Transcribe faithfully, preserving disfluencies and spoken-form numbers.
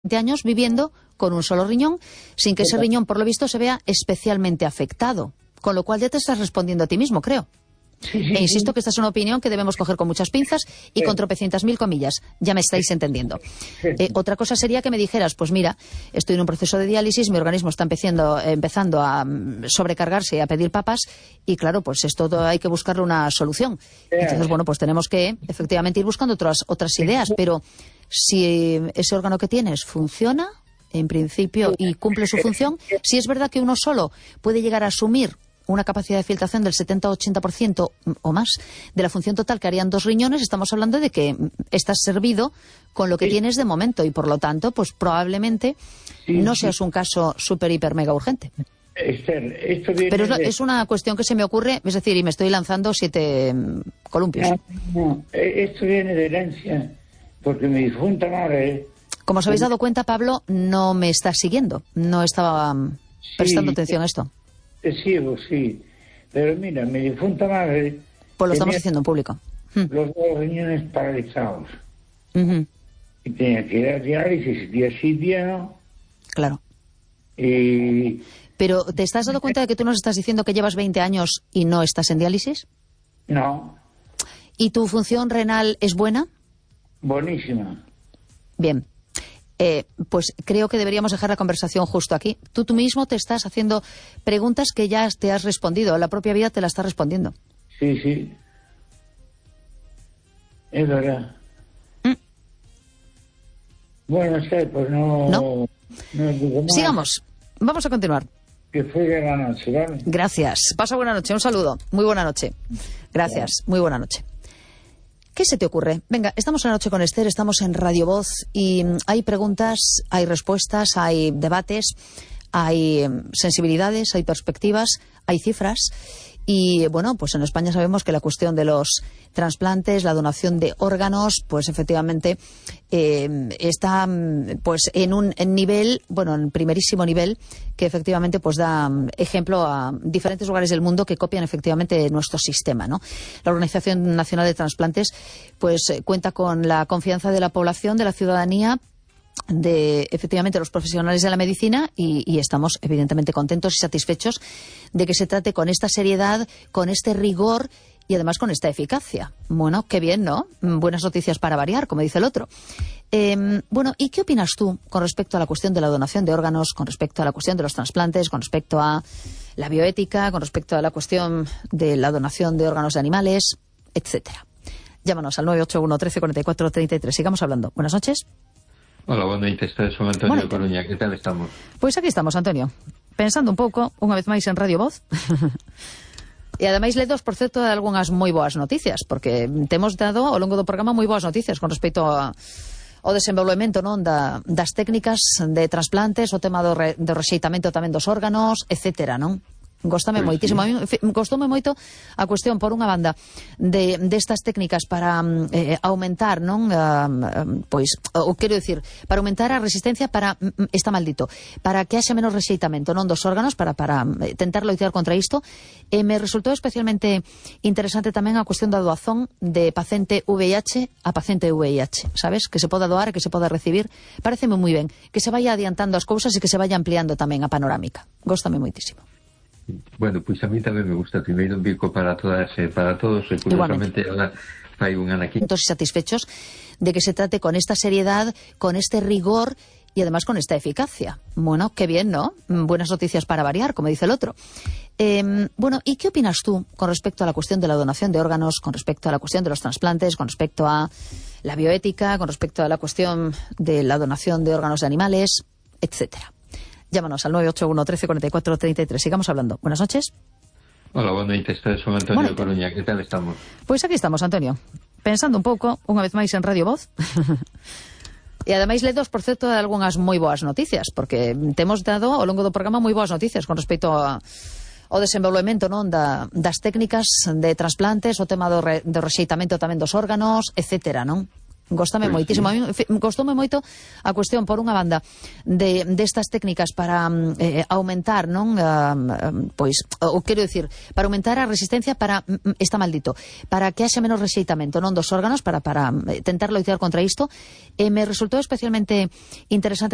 veinte años viviendo con un solo riñón, sin que ese riñón, por lo visto, se vea especialmente afectado. Con lo cual ya te estás respondiendo a ti mismo, creo. Sí, sí, e insisto sí. que esta es una opinión que debemos coger con muchas pinzas y sí. con tropecientas mil comillas. Ya me estáis entendiendo. Sí. Eh, otra cosa sería que me dijeras, pues mira, estoy en un proceso de diálisis, mi organismo está empezando, eh, empezando a mm, sobrecargarse y a pedir papas, y claro, pues esto hay que buscarle una solución. Entonces, bueno, pues tenemos que efectivamente ir buscando otras, otras ideas, pero si ese órgano que tienes funciona, en principio, y cumple su función, si es verdad que uno solo puede llegar a asumir una capacidad de filtración del setenta a ochenta por ciento o más de la función total que harían dos riñones, estamos hablando de que estás servido con lo que sí. tienes de momento y, por lo tanto, pues probablemente sí, no sí. seas un caso súper, hiper, mega urgente. Esther, esto viene Pero es, de... es una cuestión que se me ocurre, es decir, y me estoy lanzando siete mm, columpios. No, no, esto viene de herencia, porque mi difunta madre... Como os habéis dado cuenta, Pablo, no me está siguiendo, no estaba mm, prestando sí, atención a esto. Te sigo, sí. Pero mira, mi difunta madre... Pues lo estamos tenía haciendo en público. los dos riñones paralizados. Uh-huh. Y tenía que ir a diálisis día sí, día no. Claro. Y... Pero, ¿te estás dando cuenta de que tú nos estás diciendo que llevas veinte años y no estás en diálisis? No, ¿Y tu función renal es buena? buenísima. Bien. Eh, pues creo que deberíamos dejar la conversación justo aquí. Tú, tú mismo te estás haciendo preguntas que ya te has respondido. La propia vida te la está respondiendo. Sí, sí. Es verdad. Mm. Bueno, Esther, pues no... ¿No? no digo más. Sigamos. Vamos a continuar. Que fue de la noche, ¿vale? Gracias. Pasa buena noche. Un saludo. Muy buena noche. Gracias. Muy buena noche. ¿Qué se te ocurre? Venga, estamos en la noche con Esther, estamos en Radio Voz y hay preguntas, hay respuestas, hay debates, hay sensibilidades, hay perspectivas, hay cifras. Y bueno, pues en España sabemos que la cuestión de los trasplantes, la donación de órganos, pues efectivamente eh, está pues en un en nivel, bueno, en primerísimo nivel, que efectivamente pues da ejemplo a diferentes lugares del mundo que copian efectivamente nuestro sistema, ¿no? La Organización Nacional de Trasplantes pues cuenta con la confianza de la población, de la ciudadanía, de efectivamente los profesionales de la medicina y, y estamos evidentemente contentos y satisfechos de que se trate con esta seriedad, con este rigor y además con esta eficacia. Bueno, qué bien, ¿no? Buenas noticias para variar, como dice el otro. Eh, bueno, ¿y qué opinas tú con respecto a la cuestión de la donación de órganos, con respecto a la cuestión de los trasplantes, con respecto a la bioética, con respecto a la cuestión de la donación de órganos de animales, etcétera? Llámanos al nueve ocho uno, trece, cuarenta y cuatro, treinta y tres. Sigamos hablando. Buenas noches. Hola, buenas noches, soy Antonio de Coruña. ¿Qué tal estamos? Pois aquí estamos, Antonio, pensando un pouco, unha vez máis en Radio Voz. E ademais ledos, por certo, de algunhas moi boas noticias, porque temos dado ao longo do programa moi boas noticias con respecto a, ao desenvolvemento, non, da, das técnicas de trasplantes, o tema do, re, do rexeitamento tamén dos órganos, etcétera, non? Góstame Pois moitísimo. sí. A mí gostoume moito a cuestión, por unha banda, de destas técnicas para eh, aumentar, non, uh, pois, o quero dicir, para aumentar a resistencia para, está maldito, para que haxa menos rexeitamento, non, dos órganos, para, para tentar loitar contra isto. E me resultou especialmente interesante tamén a cuestión da doazón de paciente V I H a paciente V I H, sabes? Que se poda doar e que se poda recibir. Pareceme moi ben que se vaya adiantando as cousas e que se vaya ampliando tamén a panorámica. Góstame moitísimo. Bueno, pois a mí tamén me gusta. Primeiro un bico para todas e para todos, e curiosamente ahora fai un ano aquí. Satisfechos de que se trate con esta seriedad, con este rigor y además con esta eficacia. Bueno, qué bien, ¿no? Buenas noticias para variar, como dice el otro. Eh, bueno, ¿y qué opinas tú con respecto a la cuestión de la donación de órganos, con respecto a la cuestión de los trasplantes, con respecto a la bioética, con respecto a la cuestión de la donación de órganos de animales, etcétera? Llámanos al nueve ocho uno, trece, cuarenta y cuatro, treinta y tres. Sigamos hablando. Buenas noches. Hola, buenas noches, soy Antonio Bueno, de Coruña. ¿Qué tal estamos? Pois aquí estamos, Antonio, pensando un pouco, unha vez máis en Radio Voz. E ademais ledos, por certo, de algunhas moi boas noticias, porque temos dado ao longo do programa moi boas noticias con respecto a o desenvolvemento, non, da, das técnicas de trasplantes, o tema do, re, do rexeitamento tamén dos órganos, etcétera, non? Góstame Pois moitísimo. sí. A mí gostoume moito a cuestión, por unha banda, de destas técnicas para eh, aumentar, non, uh, pois, o quero dicir, para aumentar a resistencia para, está maldito, para que haxa menos rexeitamento, non, dos órganos, para, para tentar loitar contra isto. E me resultou especialmente interesante